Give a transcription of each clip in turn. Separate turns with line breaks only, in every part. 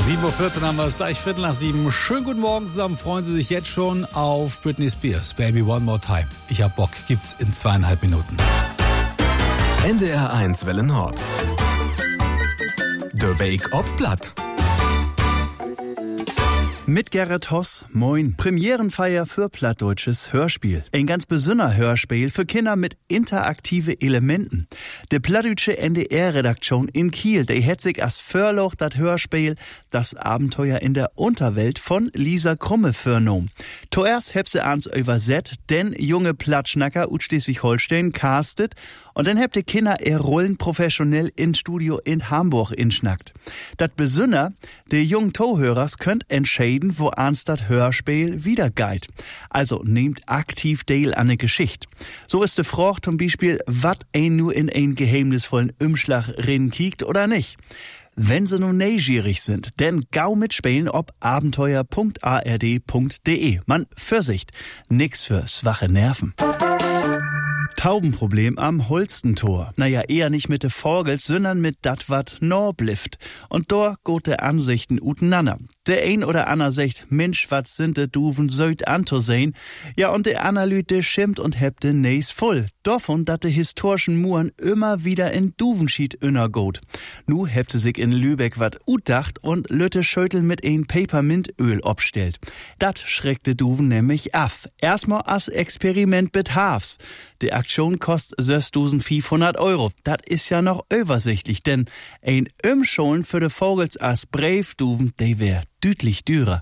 7.14 Uhr haben wir es, gleich 7:15. Schönen guten Morgen zusammen. Freuen Sie sich jetzt schon auf Britney Spears, Baby One More Time. Ich hab Bock, gibt's in 2,5 Minuten.
NDR 1 Welle Nord. De Week op Blatt.
Mit Gerrit Hoss, moin. Premierenfeier für plattdeutsches Hörspiel. Ein ganz besonderer Hörspiel für Kinder mit interaktive Elementen. Die plattdeutsche NDR-Redaktion in Kiel, die hat sich als Förloch das Hörspiel Das Abenteuer in der Unterwelt von Lisa Krumme vornommen. Zuerst habt sie ans übersetzt, den junge Plattschnacker ut Schleswig-Holstein castet und dann habt ihr Kinder ihr Rollen professionell in Studio in Hamburg inschnackt. Das Besonder, die jungen Tohörers könnt entscheiden, wo ans das Hörspiel wieder geht. Also nehmt aktiv teil an der Geschichte. So ist die Frage zum Beispiel, wat ein nur in ein geheimnisvollen Umschlag rein kiekt oder nicht. Wenn Sie nun neugierig sind, dann gau mitspielen ob abenteuer.ard.de. Man, Vorsicht, nix für schwache Nerven. Taubenproblem am Holstentor. Naja, eher nicht mit de Vogels, sondern mit dat wat norblift. Und dort geht de Ansichten uteinander. Der ein oder ander sagt, Mensch, wat sind de Duven söd anzusehen? Ja, und der Analyte schimmt und hebt de Näs voll. Davon, dat de historischen Muren immer wieder in Duvenschied innergot. Nu hebt sie sich in Lübeck wat utdacht und Lütte Schötel mit ein Peppermintöl obstellt. Dat schreckt de Duven nämlich af. Erstmal as Experiment mit Hafs. Die Aktion kostet 6.500 €. Dat is ja noch übersichtlich, denn ein Umscholen für de Vogels as Breivduven, de wär deutlich dürer.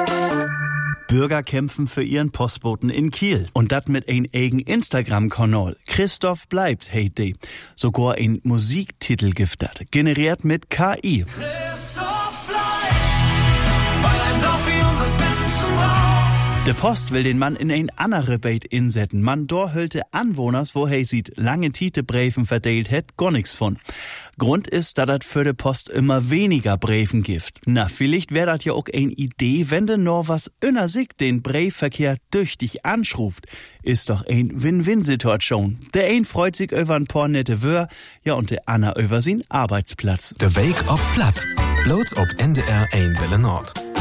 Bürger kämpfen für ihren Postboten in Kiel. Und dat mit ein eigen Instagram-Kanal. Christoph bleibt, hey de. Sogar ein Musiktitel giftet, generiert mit KI.
Christoph bleibt, weil ein Dorf wie unseres Menschen braucht.
Der Post will den Mann in ein andere Beit insetzen. Man dort hüllte Anwohners, wo he sieht, lange Tite-Briefen verteilt hätt, gar nix von. Grund ist, dass dat für de Post immer weniger Briefen gibt. Na, vielleicht wär dat ja auch eine Idee, wenn de nur was inner sich den Briefverkehr tüchtig anschruft. Ist doch ein Win-Win-Situation. Der ein freut sich über ein paar nette Wör, ja und der Anna über sin Arbeitsplatz.
De Week op Blatt. Bloß ob NDR 1 Welle Nord.